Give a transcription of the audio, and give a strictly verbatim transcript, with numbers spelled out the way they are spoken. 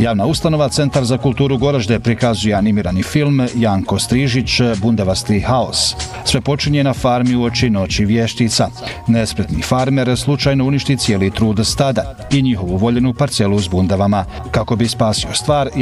Javna ustanova Centar za kulturu Goražde prikazuje animirani film Janko Strižić, Bundavasti haos. Sve počinje na farmi uoči noći vještica. Nespretni farmer slučajno uništi cijeli trud stada i njihovu voljenu parcelu s bundavama. Kako bi spasio stvar,